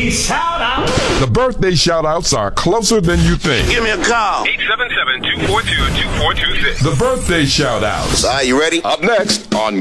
shout out. The birthday shout-outs are closer than you think. Give me a call. 877-242-2426. The birthday shout-outs. All right, you ready? Up next on